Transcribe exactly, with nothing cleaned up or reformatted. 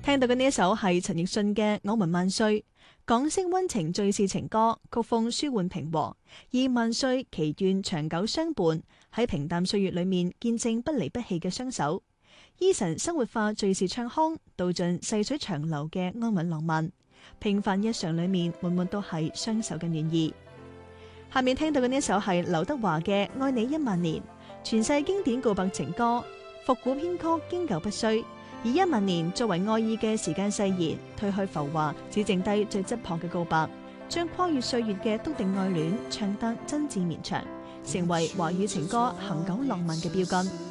聽到嘅呢一首係陳奕迅嘅《我們萬歲》，港式溫情敘事情歌，曲風舒緩平和，以萬歲祈願長久相伴，喺平淡歲月裏面見證不離不棄嘅雙手。Eason生活化敘事唱腔，道盡細水長流嘅安穩浪漫。平凡日常裏面，滿滿都係雙手嘅暖意。下面聽到嘅呢一首係劉德華嘅《愛你一萬年》，傳世經典告白情歌，復古編曲經久不衰。以一萬年作為愛意嘅時間誓言，褪去浮華，只剩低最質樸嘅告白，將跨越歲月嘅篤定愛戀唱得真摯綿長，成為華語情歌恆久浪漫嘅標杆。